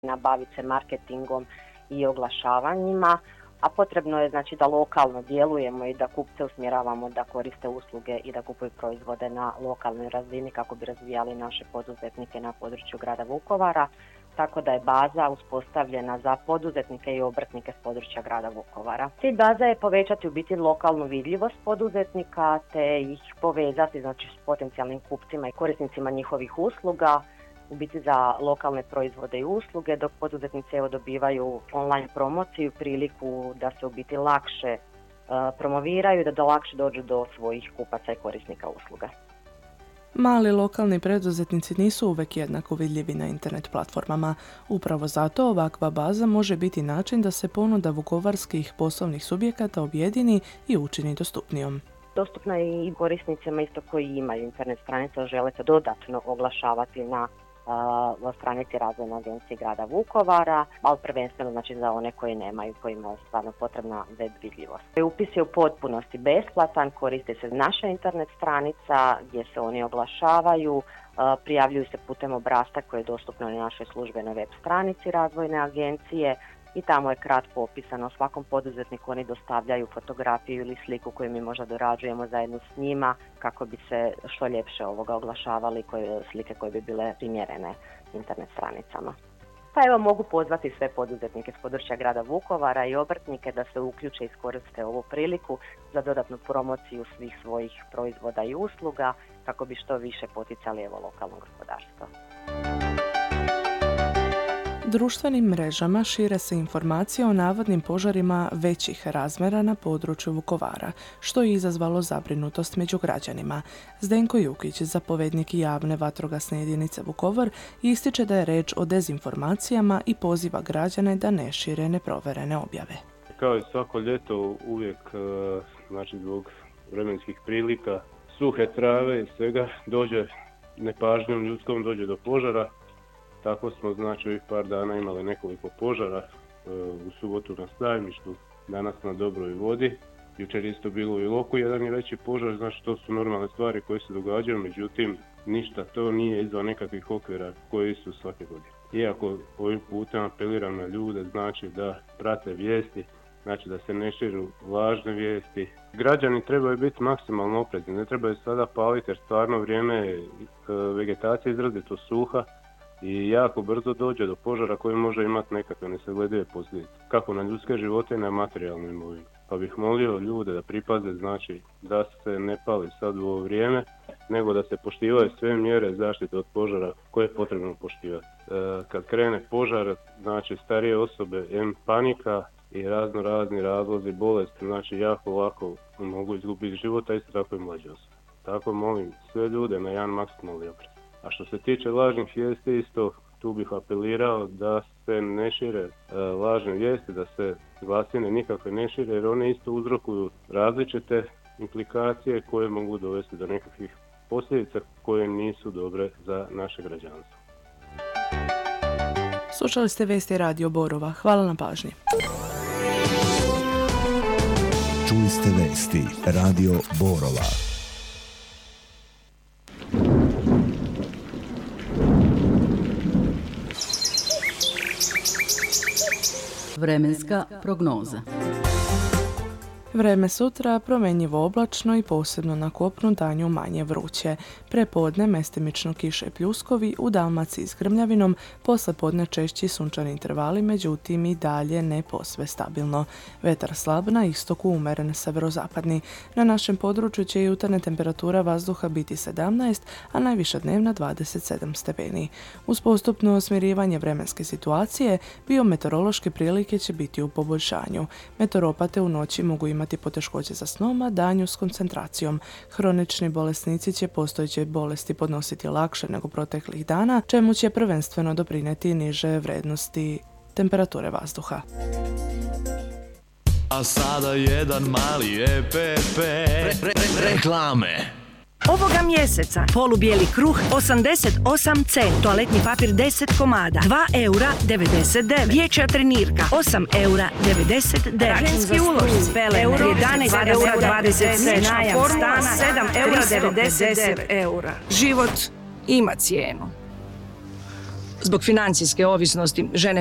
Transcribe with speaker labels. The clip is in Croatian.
Speaker 1: baviti se marketingom i oglašavanjima, a potrebno je znači da lokalno djelujemo i da kupce usmjeravamo da koriste usluge i da kupuju proizvode na lokalnoj razini kako bi razvijali naše poduzetnike na području grada Vukovara. Tako da je baza uspostavljena za poduzetnike i obrtnike s područja grada Vukovara. Cilj baze je povećati u biti lokalnu vidljivost poduzetnika te ih povezati znači, s potencijalnim kupcima i korisnicima njihovih usluga, u biti za lokalne proizvode i usluge, dok poduzetnici dobivaju online promociju, priliku da se u biti lakše promoviraju, da lakše dođu do svojih kupaca i korisnika usluga.
Speaker 2: Mali lokalni preduzetnici nisu uvijek jednako vidljivi na internet platformama. Upravo zato ovakva baza može biti način da se ponuda vukovarskih poslovnih subjekata objedini i učini dostupnijom.
Speaker 1: Dostupna je i korisnicima isto koji imaju internet stranice, žele se dodatno oglašavati na stranici Razvojne agencije grada Vukovara, ali prvenstveno znači za one koji nemaju, kojima je stvarno potrebna web vidljivost. Upis je u potpunosti besplatan, koristi se naša internet stranica gdje se oni oglašavaju, prijavljuju se putem obrasca koji je dostupno na našoj službenoj web stranici Razvojne agencije i tamo je kratko opisano svakom poduzetniku, oni dostavljaju fotografiju ili sliku koju mi možda dorađujemo zajedno s njima kako bi se što ljepše oglašavali slike koje bi bile primjerene internet stranicama. Pa evo mogu pozvati sve poduzetnike s područja grada Vukovara i obrtnike da se uključe i iskoriste ovu priliku za dodatnu promociju svih svojih proizvoda i usluga kako bi što više poticali lokalno gospodarstvo.
Speaker 2: Društvenim mrežama šire se informacije o navodnim požarima većih razmjera na području Vukovara, što je izazvalo zabrinutost među građanima. Zdenko Jukić, zapovednik javne vatrogasne jedinice Vukovar, ističe da je riječ o dezinformacijama i poziva građane da ne šire neproverene objave.
Speaker 3: Kao i svako ljeto uvijek, znači zbog vremenskih prilika, suhe trave i svega, nepažnjom ljudskom dođe do požara. Tako smo znači ovih par dana imali nekoliko požara u subotu na Sajmištu, danas na Dobroj vodi. Jučer isto bilo u Iloku jedan je veći požar, znači to su normalne stvari koje se događaju, međutim ništa to nije izvan nekakvih okvira koji su svake godine. Iako ovim putem apeliram na ljude, znači da prate vijesti, znači da se ne širu lažne vijesti. Građani trebaju biti maksimalno oprezni, ne trebaju sada paliti jer stvarno vrijeme vegetacije izrazito suha i jako brzo dođe do požara koji može imati nekakve nesagledive posljedice, kako na ljudske živote i na materijalnu imovinu. Pa bih molio ljude da pripaze, znači da se ne pali sad u ovo vrijeme, nego da se poštivaju sve mjere zaštite od požara koje je potrebno poštivati. Kad krene požar, znači starije osobe, panika i razni razlozi bolesti, znači jako lako mogu izgubiti života, isto tako i mlađe osobe. Tako molim sve ljude na jedan maksimalni oprez. A što se tiče lažnih vijesti, isto tu bih apelirao da se ne šire lažne vijesti, da se glasine nikakve ne šire, jer one isto uzrokuju različite implikacije koje mogu dovesti do nekakvih posljedica koje nisu dobre za naše građanstvo.
Speaker 2: Slušali ste vijesti Radio Borova. Hvala na pažnji.
Speaker 4: Čuli ste vijesti Radio Borova.
Speaker 5: Vremenska prognoza.
Speaker 2: Vreme sutra promjenjivo oblačno i posebno na kopnu danju manje vruće. Prepodne mestimično kiše pljuskovi, u Dalmaciji s grmljavinom, poslijepodne češći sunčani intervali, međutim i dalje ne posve stabilno. Vetar slab, na istoku umeren severozapadni. Na našem području će jutarnja temperatura vazduha biti 17, a najviša dnevna 27 stepeni. Uz postupno smirivanje vremenske situacije, biometeorološke prilike će biti u poboljšanju. Meteoropate u noći mogu imati poteškoće za snom, a danju s koncentracijom. Hronični bolesnici će postojeće bolesti podnositi lakše nego proteklih dana, čemu će prvenstveno doprinijeti niže vrednosti temperature vazduha.
Speaker 6: A sada jedan mali EPP. Reklame.
Speaker 7: Ovoga mjeseca polubijeli kruh 88 cent, toaletni papir 10 komada, 2 eura 99, dječja trenirka 8 eura 99, ženski ulož, pele, euro 11 eura 27, najam stana 7 eura 99 eura. Život ima cijenu. Zbog financijske ovisnosti žene